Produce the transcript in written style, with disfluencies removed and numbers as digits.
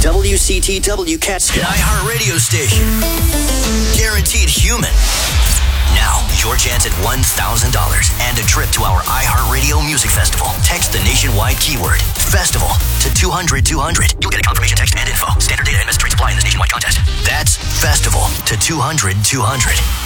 WCTW Cats, an iHeart radio station. Guaranteed human. Now, your chance at $1,000 and a trip to our iHeartRadio Music Festival. Text the nationwide keyword, festival, to 200-200. You'll get a confirmation text and info. Standard data and message rates apply in this nationwide contest. That's festival to 200-200.